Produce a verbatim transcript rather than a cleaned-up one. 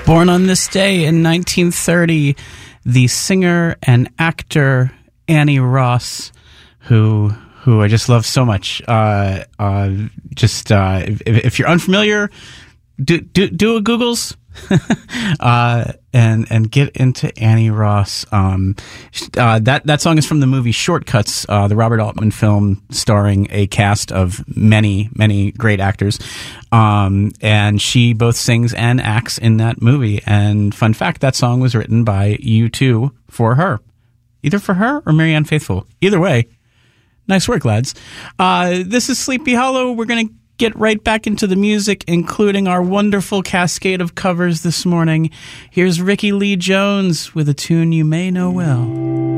Born on this day in nineteen thirty, the singer and actor Annie Ross, who who I just love so much. Uh, uh, just uh, if, if you're unfamiliar, do do do a Googles. uh, and and get into Annie Ross. Um, uh, that that song is from the movie Shortcuts, uh, the Robert Altman film starring a cast of many many great actors. Um, and she both sings and acts in that movie. And fun fact, that song was written by U two for her, either for her or Marianne Faithfull. Either way, nice work, lads. Uh, this is Sleepy Hollow. We're gonna get right back into the music, including our wonderful cascade of covers this morning. Here's Ricky Lee Jones with a tune you may know well.